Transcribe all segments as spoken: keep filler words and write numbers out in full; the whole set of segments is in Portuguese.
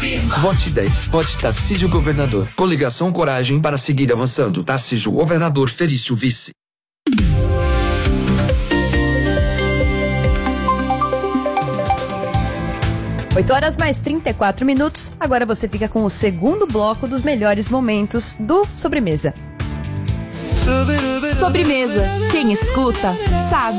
Vote dez. Vote Tarcísio Governador. Coligação Coragem para seguir avançando. Tarcísio Governador, Felício Vice. oito horas mais trinta e quatro minutos. Agora você fica com o segundo bloco dos melhores momentos do Sobremesa. Sobremesa. Quem escuta, sabe.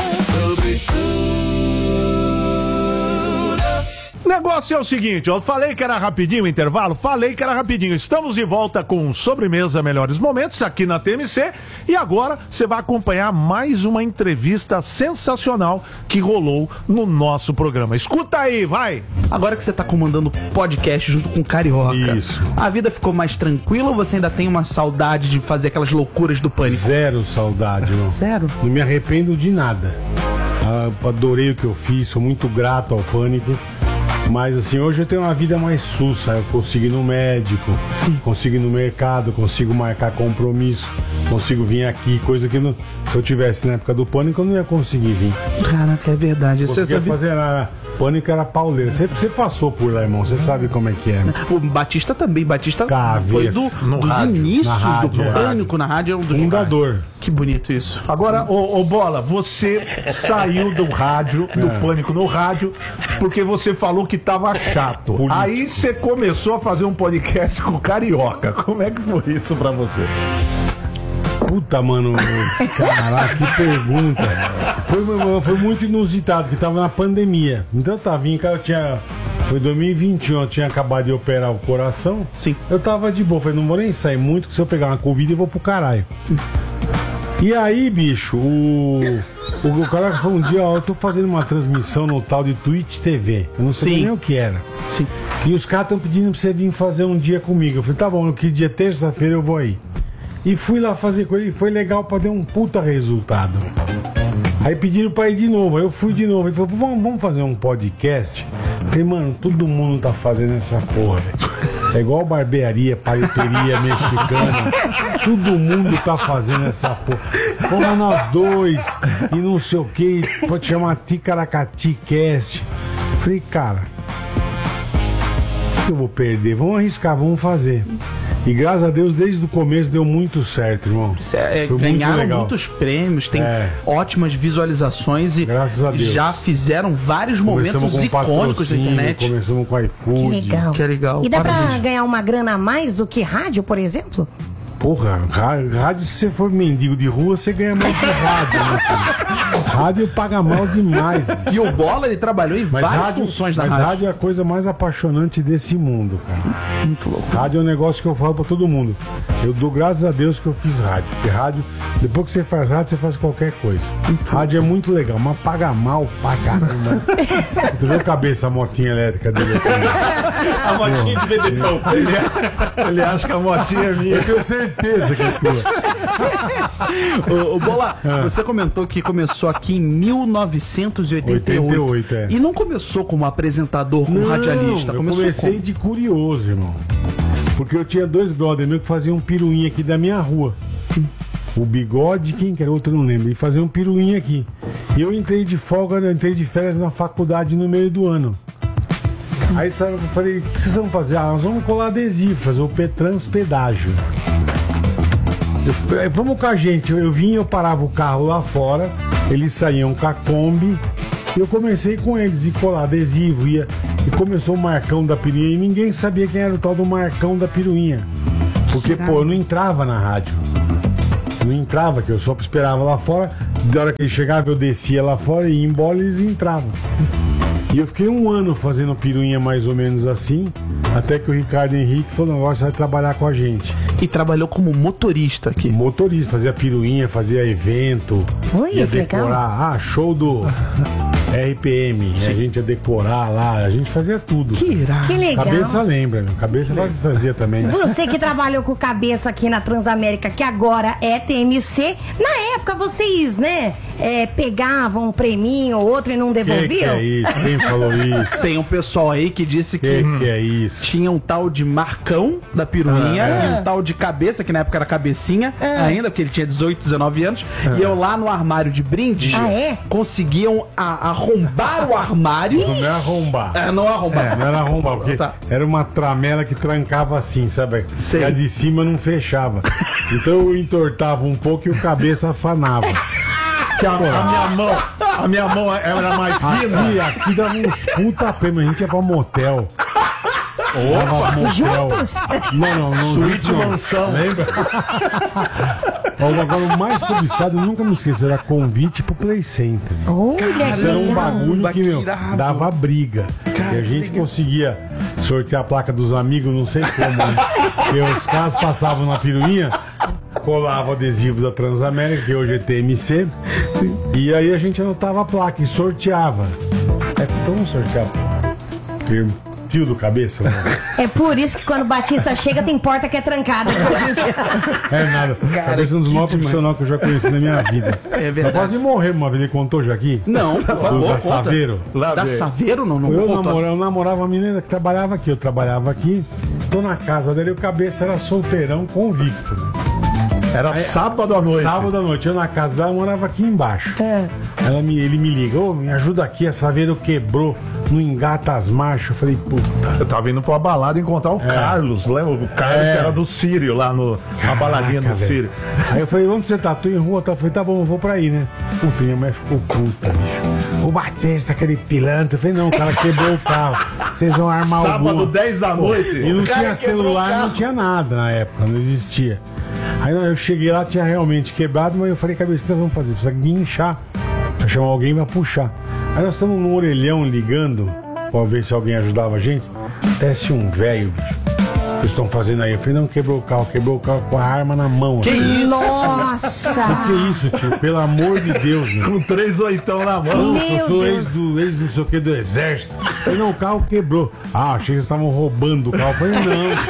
O negócio é o seguinte, eu falei que era rapidinho o intervalo, falei que era rapidinho. Estamos de volta com Sobremesa Melhores Momentos aqui na T M C e agora você vai acompanhar mais uma entrevista sensacional que rolou no nosso programa. Escuta aí, vai! Agora que você tá comandando podcast junto com o Carioca, isso, a vida ficou mais tranquila ou você ainda tem uma saudade de fazer aquelas loucuras do Pânico? Zero saudade, irmão. Zero? Não me arrependo de nada. Ah, adorei o que eu fiz, sou muito grato ao Pânico. Mas assim, hoje eu tenho uma vida mais sussa. Eu consigo ir no médico, Sim. consigo ir no mercado, consigo marcar compromisso, consigo vir aqui, coisa que não, se eu tivesse na época do Pânico eu não ia conseguir vir. Caraca, é verdade. Você sabia fazer na Pânico, era pauleira. Você, você passou por lá, irmão, você sabe como é que é. O Batista também, Batista Cabeça. foi do, dos rádio, inícios rádio, do Pânico na rádio. Do fundador. Que bonito isso. Agora, ô, ô Bola, você saiu do rádio, do É. Pânico no rádio, porque você falou que tava chato. Político. Aí você começou a fazer um podcast com o Carioca. Como é que foi isso pra você? Puta, mano, caraca, que pergunta. Foi, foi muito inusitado, porque tava na pandemia. Então eu tava em casa, eu tinha. Foi dois mil e vinte e um, eu tinha acabado de operar o coração. Sim. Eu tava de boa, falei, não vou nem sair muito, que se eu pegar uma Covid eu vou pro caralho. Sim. E aí, bicho, o. O, o cara falou um dia, ó, eu tô fazendo uma transmissão no tal de Twitch T V. Eu não sei Sim. nem o que era. Sim. E os caras estão pedindo pra você vir fazer um dia comigo. Eu falei, tá bom, que dia terça-feira eu vou aí. E fui lá fazer com ele, e foi legal pra dar um puta resultado. Aí pediram pra ir de novo, aí eu fui de novo. Ele falou, vamos, vamos fazer um podcast? Eu falei, mano, todo mundo tá fazendo essa porra, velho. É igual barbearia, pareteria mexicana. Todo mundo tá fazendo essa porra. Vamos nós dois, e não sei o que, pode chamar Ticaracati Cast. Eu falei, cara, o que eu vou perder? Vamos arriscar, vamos fazer. E graças a Deus, desde o começo deu muito certo, irmão. É, Foi ganharam muito muitos prêmios, tem É. ótimas visualizações e Graças a Deus. já fizeram vários momentos Começamos com icônicos da patrocínio, internet. Começamos com iFood. Que legal. Que é legal. E dá pra Parabéns. ganhar uma grana a mais do que rádio, por exemplo? Porra, rádio, rádio, se você for mendigo de rua, você ganha mais que rádio, né, filho? Rádio paga mal demais. E o Bola, ele trabalhou em Mas várias rádio, funções da mas rádio. rádio é a coisa mais apaixonante desse mundo, cara. Muito louco. Rádio é um negócio que eu falo pra todo mundo. Eu dou graças a Deus que eu fiz rádio. Porque rádio, depois que você faz rádio, você faz qualquer coisa. Rádio é muito legal, mas paga mal pra caramba. Tu viu a cabeça, a motinha elétrica dele aqui? A motinha de vender pão. Ele, ele acha que a motinha é minha. Eu tenho certeza que é tua. Ô, ô, Bola, você comentou que começou aqui em mil novecentos e oitenta e oito. oitenta e oito, é. E não começou como apresentador, como Não, radialista. eu Começou comecei como? de curioso, irmão. Porque eu tinha dois brothers meus que faziam um piruinha aqui da minha rua. O Bigode, quem que era outro, eu não lembro. E faziam um piruinha aqui. E eu entrei de folga, eu entrei de férias na faculdade no meio do ano. Aí sabe, eu falei, o que vocês vão fazer? Ah, nós vamos colar adesivo, fazer o Petrans Pedágio. Eu falei, vamos com a gente. Eu, eu vinha, eu parava o carro lá fora, eles saíam com a Kombi, e eu comecei com eles, e colar adesivo, ia, e começou o Marcão da Piruinha, e ninguém sabia quem era o tal do Marcão da Piruinha. Porque, pô, eu não entrava na rádio. Não entrava, que eu só esperava lá fora, da hora que ele chegava eu descia lá fora e ia embora e eles entravam. E eu fiquei um ano fazendo piruinha mais ou menos assim, até que o Ricardo Henrique falou, agora você vai trabalhar com a gente. E trabalhou como motorista aqui. Motorista, fazia piruinha, fazia evento, Oi, ia que legal. decorar, ah, show do R P M, a gente ia decorar lá, a gente fazia tudo. Que irado. Que legal. Cabeça lembra, né? Cabeça fazia também. Você que trabalhou com cabeça aqui na Transamérica, que agora é T M C, na época vocês, né, é, pegavam um preminho ou outro e não Que devolviam? que é isso? Quem falou isso? Tem um pessoal aí que disse que, Que que é isso? tinha um tal de Marcão da Piruinha, Ah, e um tal de Cabeça, que na época era Cabecinha, ainda, porque ele tinha dezoito, dezenove anos, e eu lá no armário de brindes, Ah, é? conseguiam a, a arrombar o armário. Não era arrombar. É, não arrombar. É, não era arrombar, porque Tá. era uma tramela que trancava assim, sabe? Sei. E a de cima não fechava. Então eu entortava um pouco e o cabeça afanava. Que a, a minha mão, a minha mão era mais fina. Aqui, aqui dava uns puta pé, mas a gente ia pra motel. Dava motel. Juntos? Não, não, não. Suíte não. mansão. Lembra? Agora, o mais cobiçado, eu nunca me esqueço, era convite pro Play Center. Olha, Isso era um que bagulho que, que meu, irado. dava briga. E a gente conseguia sortear a placa dos amigos, não sei como, né? Porque os caras passavam na piruinha, colavam adesivos da Transamérica, que hoje é T M C, e aí a gente anotava a placa e sorteava. É tão sortear. Tio do cabeça, né? É por isso que quando o Batista chega tem porta que é trancada. É nada. Cabeça é um dos maiores profissionais que eu já conheci na minha vida. É Eu verdade. quase morrer uma vez, ele contou já aqui? Não, por favor, Da conta. Saveiro. Lá Da vem. Saveiro? Não, não Eu, vou contar. namora, eu namorava uma menina que trabalhava aqui, eu trabalhava aqui, tô na casa dele, o cabeça era solteirão convicto. Era sábado à noite. Sábado à noite, eu na casa dela, morava aqui embaixo. É. Ela me, ele me liga, ô, me ajuda aqui, a Saveiro quebrou, não engata as marchas. Eu falei, puta. Eu tava indo pra uma balada encontrar o Carlos, lembra? O Carlos É. era do Sírio, lá no, na baladinha do Caraca, Sírio. velho. Aí eu falei, onde você tá? Tô em rua, tá? Eu falei, tá bom, eu vou pra aí, né? Puta, minha mãe ficou puta, bicho. O Batista, aquele pilantra. Eu falei, não, o cara quebrou o carro. Vocês vão armar o Sábado, dez da noite. E não o cara tinha quebrou o celular, carro. não tinha nada na época, não existia. Aí eu cheguei lá, tinha realmente quebrado, mas eu falei, cabeça, o que nós vamos fazer? Precisa guinchar. Pra chamar alguém pra puxar. Aí nós estamos no orelhão ligando pra ver se alguém ajudava a gente. Desce um velho, bicho. O que estão fazendo aí? Eu falei, não, quebrou o carro, quebrou o carro com a arma na mão. Que isso? Nossa! O que é isso, tio? Pelo amor de Deus, meu. Com três oitão na mão. Meu Eu sou Deus. ex do, ex não sei o que do exército. Eu falei, não, o carro quebrou. Ah, achei que eles estavam roubando o carro. Eu falei,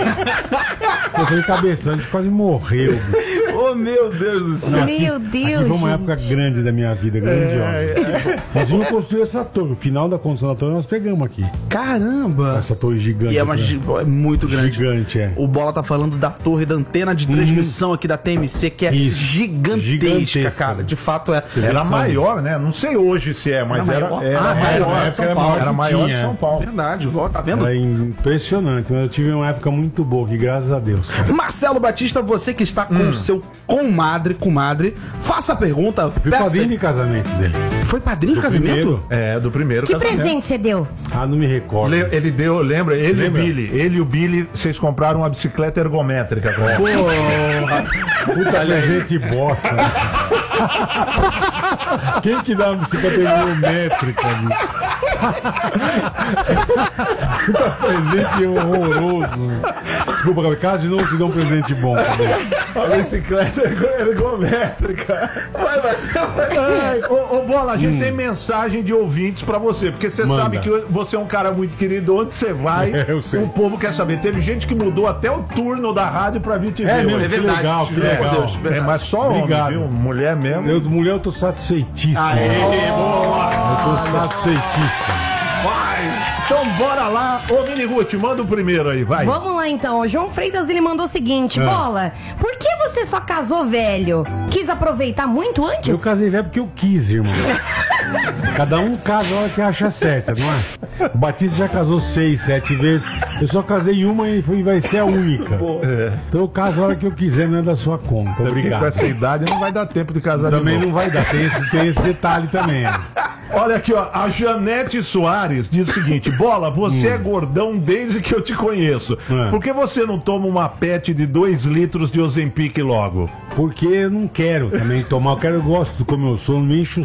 não. Eu falei, cabeça, a gente quase morreu. Bicho. Oh, meu Deus do céu. Meu Deus, Aqui foi uma gente. época grande da minha vida, grandiosa. Nós vimos construir essa torre. O final da construção da torre nós pegamos aqui. Caramba. Essa torre gigante. E é, uma, né? gi- é muito grande. Gigante, é. O Bola tá falando da torre da antena de transmissão aqui da T M C, que é Isso. gigantesca, Gigantesca. cara. De fato é. Era maior, né? Não sei hoje se é, mas Era era, maior? era, Ah, era maior, maior de de São São Paulo. Paulo. Era maior de tinha. São Paulo. Verdade, ó, tá vendo? Era impressionante, mas eu tive uma época muito boa aqui, graças a Deus, cara. Marcelo Batista, você que está com Hum. o seu comadre, comadre, faça a pergunta. Fui peça- padrinho de casamento dele. Foi padrinho de Do casamento? primeiro. É, do primeiro Que casamento. presente você deu? Ah, não me recordo. Le- Ele deu, lembra? Ele Lembra? e o Billy. Ele e o Billy, vocês compraram uma bicicleta ergométrica. Com Porra, puta presente bosta. Né? Quem que dá uma bicicleta ergométrica, bicho? Puta presente horroroso. Desculpa, Gabi, caso de novo te dá um presente bom. Cara. a bicicleta ergométrica. Vai, vai, vai. Ô, ô, Bola, a gente tem mensagem de ouvintes pra você, porque você Manda. sabe que você é um cara muito querido. Onde você vai, É, eu sei. o povo quer saber. Teve gente que mudou até o turno da rádio pra vir te ver. É mesmo, hoje. que legal, que É, legal. é, mas só Obrigado. homem, viu? Mulher mesmo. Eu, mulher, eu tô satisfeitíssimo. Aê, boa. Eu tô satisfeitíssimo. Vai. Então bora lá. Ô, Mini Ruth, manda o primeiro aí, vai. Vamos lá então. O João Freitas ele mandou o seguinte: É. Bola, por que você só casou velho? Quis aproveitar muito antes? Eu casei velho porque eu quis, irmão. Cada um casa a hora que acha certa, não é? O Batista já casou seis, sete vezes. Eu só casei uma e foi- vai ser a única. É. Então eu caso a hora que eu quiser, não é da sua conta. Porque com Obrigado. essa idade não vai dar tempo de casar de Também novo. não vai dar, tem esse, tem esse detalhe também. é. Olha aqui, ó, a Janete Soares diz o seguinte: Bola, você é gordão desde que eu te conheço. É. Por que você não toma uma pet de dois litros de Ozempic logo? Porque eu não quero também tomar. Eu quero, eu gosto como eu sou, não me encho o